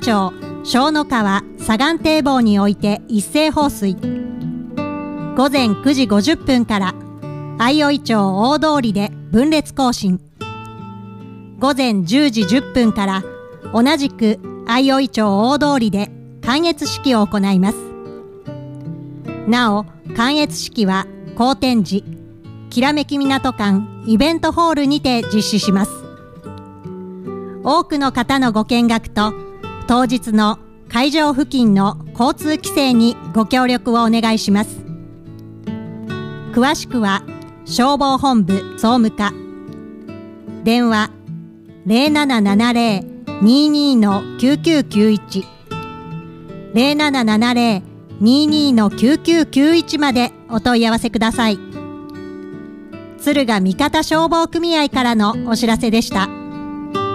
町小野川左岸堤防において一斉放水。午前9時50分から相生町大通りで分列行進。午前10時10分から同じく相生町大通りで観閲式を行います。なお、観閲式は好天寺きらめき港館イベントホールにて実施します。多くの方のご見学と当日の会場付近の交通規制にご協力をお願いします。詳しくは消防本部総務課電話 0770-22-9991 0770-22-9991 までお問い合わせください。敦賀三方消防組合からのお知らせでした。